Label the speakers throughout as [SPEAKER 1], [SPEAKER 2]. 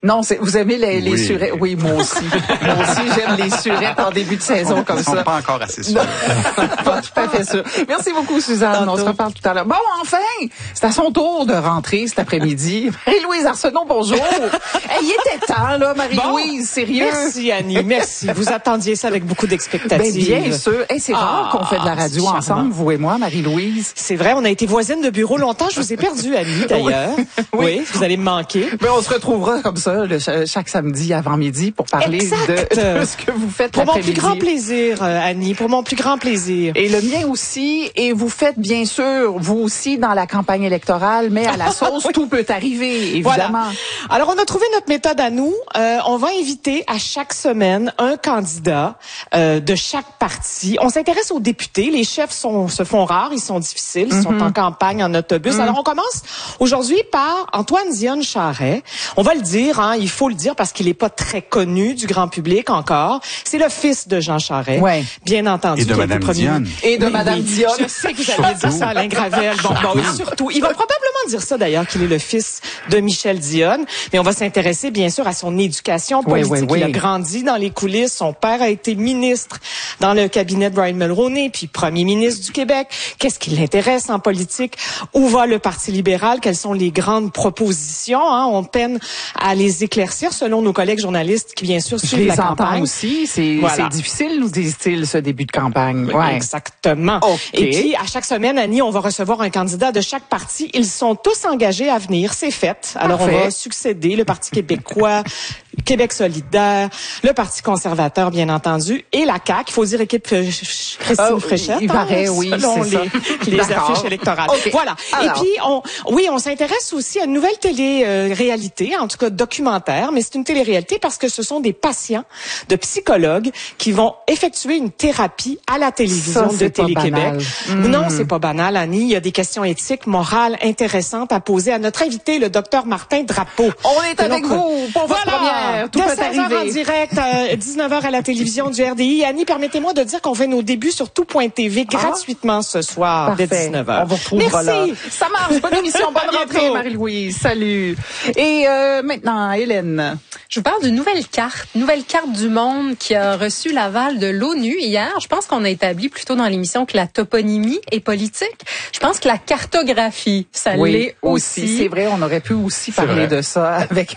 [SPEAKER 1] Non, vous aimez les surettes. Oui, moi aussi. Moi aussi, j'aime les surettes en début de saison comme ça.
[SPEAKER 2] Ils sont pas encore assez sûrs.
[SPEAKER 1] Pas tout à fait sûr. Merci beaucoup, Suzanne. On se reparle tout à l'heure. Bon, enfin, c'est à son tour de rentrer cet après-midi. Marie-Louise Arsenault, bonjour. Il était temps, là, Marie-Louise, sérieux.
[SPEAKER 3] Merci, Annie, merci. Vous attendiez ça avec beaucoup d'expectative.
[SPEAKER 1] Ben, bien sûr. C'est rare qu'on fait de la radio ensemble, vous et moi, Marie-Louise.
[SPEAKER 3] C'est vrai, on a été voisines de bureau longtemps. Je vous ai perdu, Annie, d'ailleurs. Oui, vous allez me manquer.
[SPEAKER 1] Mais on se retrouvera comme ça chaque samedi avant midi pour parler de ce que vous faites
[SPEAKER 3] pour
[SPEAKER 1] l'après-midi.
[SPEAKER 3] Mon plus grand plaisir, Annie, pour mon plus grand plaisir.
[SPEAKER 1] Et le mien aussi. Et vous faites bien sûr, vous aussi, dans la campagne électorale, mais à la sauce, tout peut arriver, évidemment.
[SPEAKER 3] Voilà. Alors, on a trouvé notre méthode à nous. On va inviter à chaque semaine un candidat de chaque parti. On s'intéresse aux députés. Les chefs se font rares, ils sont difficiles, ils sont en campagne, en autobus. Alors, on commence aujourd'hui par Antoine Dionne Charest. On va le dire, hein, il faut le dire parce qu'il n'est pas très connu du grand public encore. C'est le fils de Jean Charest, bien entendu.
[SPEAKER 2] Et de Mme Dionne.
[SPEAKER 1] Et de Mme Dionne.
[SPEAKER 3] Je sais que vous alliez dire ça, Alain Gravel. Bon, oui, surtout. Il va probablement dire ça, d'ailleurs, qu'il est le fils de Michel Dionne. Mais on va s'intéresser, bien sûr, à son éducation politique. Il a grandi dans les coulisses. Son père a été ministre dans le cabinet de Brian Mulroney, puis premier ministre du Québec. Qu'est-ce qui l'intéresse en politique? Où va le Parti libéral? Quelles sont les grandes propositions? Hein? On peine à les éclaircir selon nos collègues journalistes qui, bien sûr, suivent la campagne.
[SPEAKER 1] Aussi. C'est difficile, nous disent-ils, ce début de campagne.
[SPEAKER 3] Ouais. Exactement. Et puis, à chaque semaine, Annie, on va recevoir un candidat de chaque parti. Ils sont tous engagés à venir. C'est fait. Alors, on va succéder. Le Parti québécois, Québec solidaire, le Parti conservateur, bien entendu, et la CAQ. Il faut dire équipe Christine Fréchette.
[SPEAKER 1] Il paraît,
[SPEAKER 3] selon les affiches électorales. Voilà. Alors. Et puis, on s'intéresse aussi à une nouvelle télé-réalité, en tout cas documentaire, mais c'est une télé-réalité parce que ce sont des patients de psychologues qui vont effectuer une thérapie à la télévision de Télé-Québec. Non, c'est pas banal, Annie. Il y a des questions éthiques, morales, intéressantes à poser à notre invité, le docteur Martin Drapeau.
[SPEAKER 1] On est avec vous pour votre première. Tout
[SPEAKER 3] de
[SPEAKER 1] peut
[SPEAKER 3] 16h
[SPEAKER 1] arriver.
[SPEAKER 3] en direct, 19h à la télévision du RDI. Annie, permettez-moi de dire qu'on fait nos débuts sur tout.tv gratuitement ce soir, dès 19h.
[SPEAKER 1] On vous retrouvera là. Ça marche. Bonne émission, bonne rentrée, Marie-Louise. Salut. Et maintenant, Hélène.
[SPEAKER 4] Je vous parle d'une nouvelle carte du monde qui a reçu l'aval de l'ONU hier. Je pense qu'on a établi plutôt dans l'émission que la toponymie est politique. Je pense que la cartographie, ça l'est aussi.
[SPEAKER 1] C'est vrai, on aurait pu aussi parler de ça avec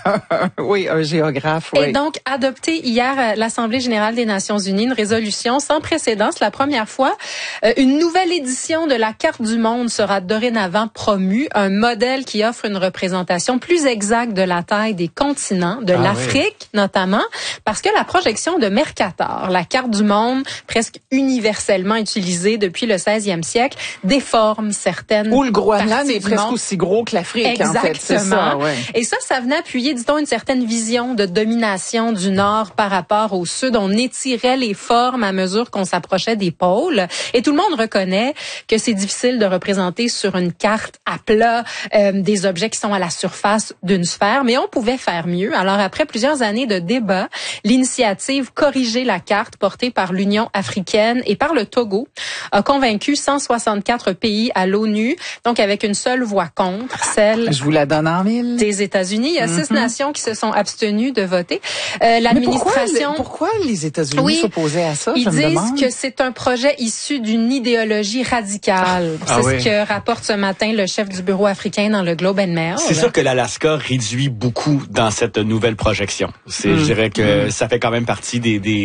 [SPEAKER 1] un géographe.
[SPEAKER 4] Et donc, adopté hier à l'Assemblée générale des Nations unies, une résolution sans précédent. C'est la première fois. Une nouvelle édition de la carte du monde sera dorénavant promue. Un modèle qui offre une représentation plus exacte de la taille des continents, de l'Afrique notamment, parce que la projection de Mercator, la carte du monde presque universellement utilisée depuis le 16e siècle, déforme certaines
[SPEAKER 1] Où le Groenland est presque aussi gros que l'Afrique,
[SPEAKER 4] exactement.
[SPEAKER 1] En fait. C'est ça,
[SPEAKER 4] Et ça venait appuyer, dit-on, une certaine vision de domination du Nord par rapport au Sud. On étirait les formes à mesure qu'on s'approchait des pôles. Et tout le monde reconnaît que c'est difficile de représenter sur une carte à plat des objets qui sont à la surface d'une sphère, mais on pouvait faire mieux. Alors, après plusieurs années de débats, l'initiative Corriger la carte, portée par l'Union africaine et par le Togo, a convaincu 164 pays à l'ONU, donc avec une seule voix contre, celle
[SPEAKER 1] Je vous la donne en mille.
[SPEAKER 4] des États-Unis. Il y a 6 nations qui se sont abstenues de voter. L'administration...
[SPEAKER 1] Pourquoi les États-Unis s'opposaient à ça?
[SPEAKER 4] Ils disent que c'est un projet issu d'une idéologie radicale. C'est ce que rapporte ce matin le chef du bureau africain dans le Globe and Mail.
[SPEAKER 5] C'est sûr que l'Alaska réduit beaucoup dans cette nouvelle projection. Je dirais que ça fait quand même partie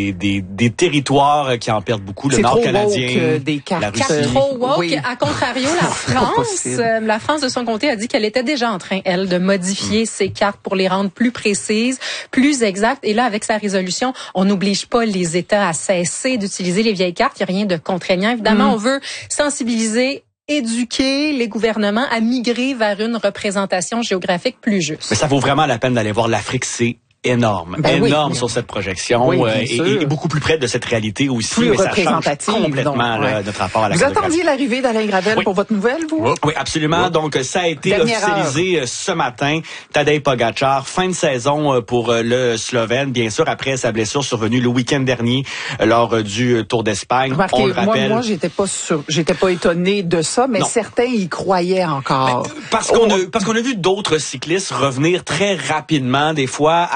[SPEAKER 5] des territoires qui en perdent beaucoup. Le Nord canadien, la Russie.
[SPEAKER 4] C'est trop woke. À contrario, la France de son côté a dit qu'elle était déjà en train, elle, de modifier ses cartes pour les rendre plus précises, plus exactes. Et là, avec sa résolution, on n'oblige pas les États à cesser d'utiliser les vieilles cartes. Il n'y a rien de contraignant. Évidemment, on veut sensibiliser, éduquer les gouvernements à migrer vers une représentation géographique plus juste.
[SPEAKER 5] Mais ça vaut vraiment la peine d'aller voir l'Afrique, c'est énorme, énorme sur cette projection et beaucoup plus près de cette réalité aussi.
[SPEAKER 1] Plus
[SPEAKER 5] mais
[SPEAKER 1] représentative.
[SPEAKER 5] Ça change complètement notre rapport à la
[SPEAKER 1] Vous attendiez l'arrivée d'Alain Gravel pour votre nouvelle, vous?
[SPEAKER 5] Oui, absolument. Donc, ça a été officialisé ce matin. Tadej Pogačar, fin de saison pour le Slovène, bien sûr, après sa blessure survenue le week-end dernier lors du Tour d'Espagne.
[SPEAKER 1] Remarquez,
[SPEAKER 5] on le rappelle.
[SPEAKER 1] moi, j'étais pas étonné de ça, mais certains y croyaient encore.
[SPEAKER 5] Parce qu'on a vu d'autres cyclistes revenir très rapidement, des fois,